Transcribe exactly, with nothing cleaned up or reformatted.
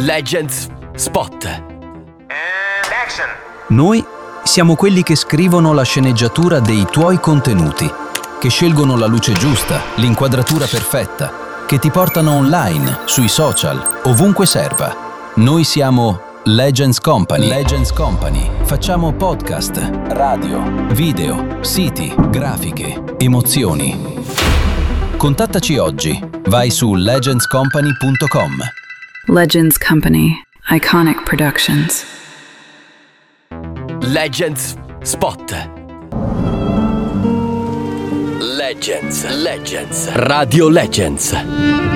Legends Spot. And action. Noi siamo quelli che scrivono la sceneggiatura dei tuoi contenuti, che scelgono la luce giusta, l'inquadratura perfetta, che ti portano online, sui social, ovunque serva. Noi siamo Legends Company. Legends Company. Facciamo podcast, radio, video, siti, grafiche, emozioni. Contattaci oggi. Vai su legends company punto com. Legends Company. Iconic Productions. Legends Spot. Legends, Legends, Radio Legends.